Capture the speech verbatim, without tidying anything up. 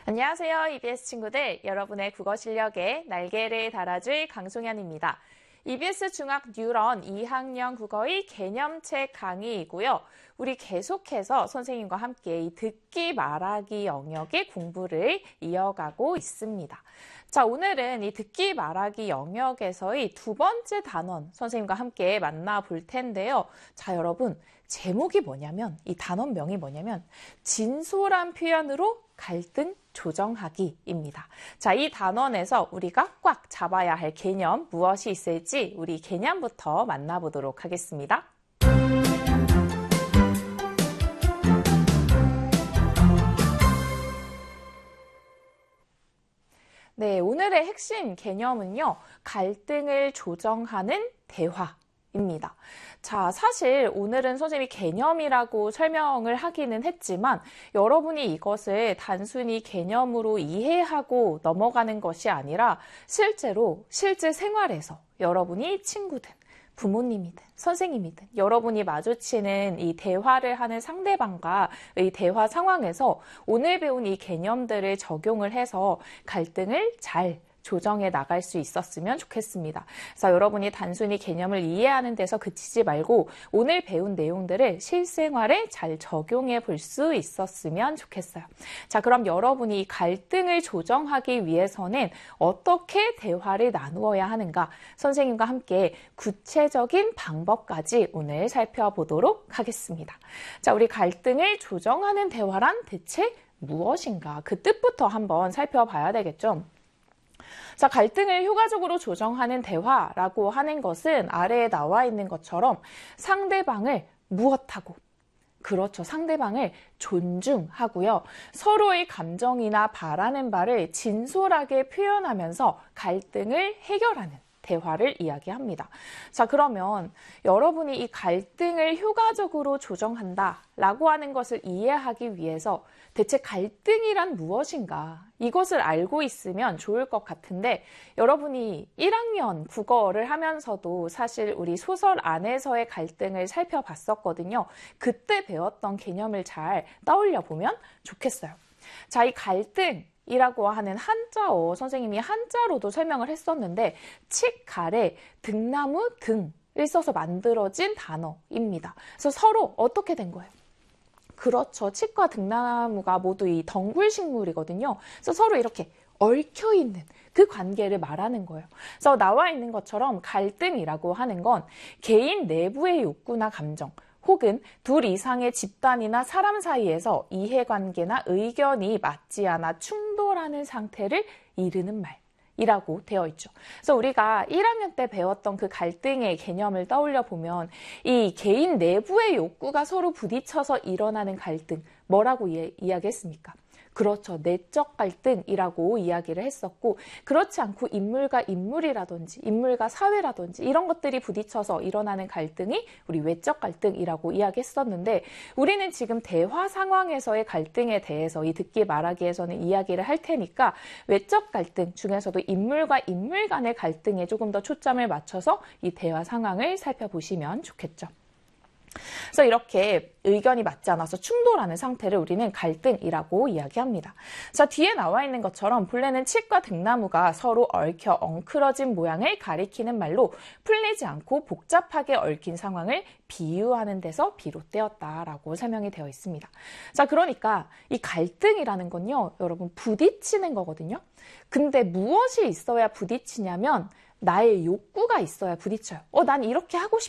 안녕하세요, 이비에스 친구들. 여러분의 국어 실력에 날개를 달아줄 강송현입니다. 이비에스 중학 뉴런 이 학년 국어의 개념책 강의이고요. 우리 계속해서 선생님과 함께 이 듣기 말하기 영역의 공부를 이어가고 있습니다. 자, 오늘은 이 듣기 말하기 영역에서의 두 번째 단원 선생님과 함께 만나볼 텐데요. 자, 여러분, 제목이 뭐냐면, 이 단원명이 뭐냐면 진솔한 표현으로 갈등 조정하기입니다. 자, 이 단원에서 우리가 꽉 잡아야 할 개념 무엇이 있을지 우리 개념부터 만나보도록 하겠습니다. 네, 오늘의 핵심 개념은요, 갈등을 조정하는 대화입니다. 자, 사실 오늘은 선생님이 개념이라고 설명을 하기는 했지만 여러분이 이것을 단순히 개념으로 이해하고 넘어가는 것이 아니라 실제로 실제 생활에서 여러분이 친구든 부모님이든 선생님이든 여러분이 마주치는 이 대화를 하는 상대방과의 대화 상황에서 오늘 배운 이 개념들을 적용을 해서 갈등을 잘 조정해 나갈 수 있었으면 좋겠습니다. 그래서 여러분이 단순히 개념을 이해하는 데서 그치지 말고 오늘 배운 내용들을 실생활에 잘 적용해 볼 수 있었으면 좋겠어요. 자, 그럼 여러분이 갈등을 조정하기 위해서는 어떻게 대화를 나누어야 하는가? 선생님과 함께 구체적인 방법까지 오늘 살펴보도록 하겠습니다. 자, 우리 갈등을 조정하는 대화란 대체 무엇인가? 그 뜻부터 한번 살펴봐야 되겠죠. 자, 갈등을 효과적으로 조정하는 대화라고 하는 것은 아래에 나와 있는 것처럼 상대방을 무엇하고, 그렇죠, 상대방을 존중하고요. 서로의 감정이나 바라는 바를 진솔하게 표현하면서 갈등을 해결하는 대화를 이야기합니다. 자, 그러면 여러분이 이 갈등을 효과적으로 조정한다라고 하는 것을 이해하기 위해서 대체 갈등이란 무엇인가? 이것을 알고 있으면 좋을 것 같은데 여러분이 일 학년 국어를 하면서도 사실 우리 소설 안에서의 갈등을 살펴봤었거든요. 그때 배웠던 개념을 잘 떠올려 보면 좋겠어요. 자, 이 갈등 이라고 하는 한자어, 선생님이 한자로도 설명을 했었는데 칡, 가래, 등나무, 등을 써서 만들어진 단어입니다. 그래서 서로 어떻게 된 거예요? 그렇죠. 칡과 등나무가 모두 이 덩굴식물이거든요. 그래서 서로 이렇게 얽혀있는 그 관계를 말하는 거예요. 그래서 나와 있는 것처럼 갈등이라고 하는 건 개인 내부의 욕구나 감정, 혹은 둘 이상의 집단이나 사람 사이에서 이해관계나 의견이 맞지 않아 충돌하는 상태를 이르는 말이라고 되어 있죠. 그래서 우리가 일 학년 때 배웠던 그 갈등의 개념을 떠올려 보면 이 개인 내부의 욕구가 서로 부딪혀서 일어나는 갈등, 뭐라고 이, 이야기했습니까? 그렇죠. 내적 갈등이라고 이야기를 했었고, 그렇지 않고 인물과 인물이라든지 인물과 사회라든지 이런 것들이 부딪혀서 일어나는 갈등이 우리 외적 갈등이라고 이야기했었는데, 우리는 지금 대화 상황에서의 갈등에 대해서 이 듣기 말하기에서는 이야기를 할 테니까 외적 갈등 중에서도 인물과 인물 간의 갈등에 조금 더 초점을 맞춰서 이 대화 상황을 살펴보시면 좋겠죠. 그래서 이렇게 의견이 맞지 않아서 충돌하는 상태를 우리는 갈등이라고 이야기합니다. 자, 뒤에 나와 있는 것처럼 본래는 칡과 등나무가 서로 얽혀 엉클어진 모양을 가리키는 말로 풀리지 않고 복잡하게 얽힌 상황을 비유하는 데서 비롯되었다라고 설명이 되어 있습니다. 자, 그러니까 이 갈등이라는 건요, 여러분 부딪히는 거거든요. 근데 무엇이 있어야 부딪히냐면 나의 욕구가 있어야 부딪혀요. 어, 난 이렇게 하고